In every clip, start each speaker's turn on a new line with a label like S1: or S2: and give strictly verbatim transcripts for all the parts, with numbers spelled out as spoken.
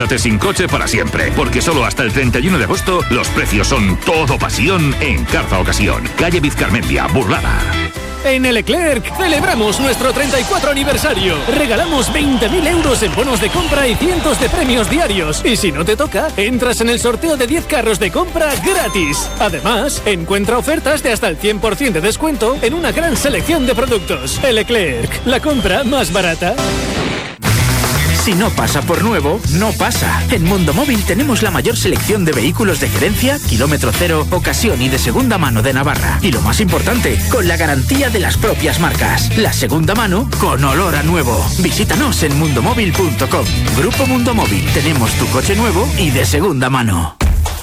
S1: Quédate sin coche para siempre, porque solo hasta el treinta y uno de agosto los precios son todo pasión en Carfa Ocasión. Calle Vizcarmendia, Burlada.
S2: En el Leclerc celebramos nuestro treinta y cuatro aniversario. Regalamos veinte mil euros en bonos de compra y cientos de premios diarios. Y si no te toca, entras en el sorteo de diez carros de compra gratis. Además, encuentra ofertas de hasta el cien por ciento de descuento en una gran selección de productos. El Leclerc, la compra más barata.
S3: Si no pasa por nuevo, no pasa. En Mundo Móvil tenemos la mayor selección de vehículos de gerencia, kilómetro cero, ocasión y de segunda mano de Navarra. Y lo más importante, con la garantía de las propias marcas. La segunda mano con olor a nuevo. Visítanos en mundomóvil punto com. Grupo Mundo Móvil. Tenemos tu coche nuevo y de segunda mano.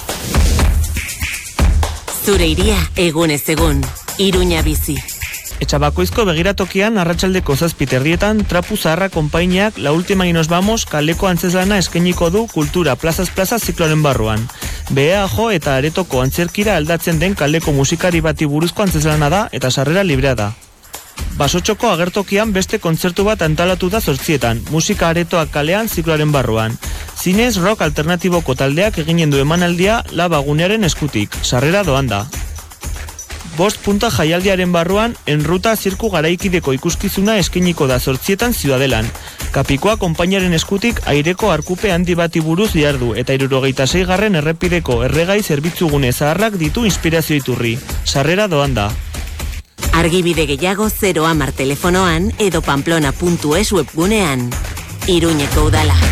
S4: Zure iria, egunez egun. Iruña bizi.
S5: Etxabakoizko begiratokian arratsaldeko zazpiterrietan Trapu Zaharra konpainiak La Última y Nos Vamos kaleko antzeslana eskainiko du Kultura Plazaz Plaza zikloren barruan. Behea jo eta aretoko antzerkira aldatzen den kaleko musikari bati buruzko antzeslana da eta sarrera librea da. Basotxoko agertokian beste kontzertu bat antalatu da zortzietan, musika aretoak kalean zikloaren barruan. Zinez rock alternatiboko taldeak eginen du emanaldia Labagunearen eskutik, sarrera doan da. Bost punta jaialdiaren barruan, enruta zirku garaikideko ikuskizuna eskeniko da zortzietan Ziudadelan. Kapikoa konpainaren eskutik aireko arkupe handi bati buruz diardu eta hirurogeita sei garren errepideko erregai zerbitzugune zaharrak ditu inspirazio iturri. Sarrera doan da.
S4: Argibide gehiago zero hamar telefonoan edo pamplona puntu es webgunean. Iruñeko udala.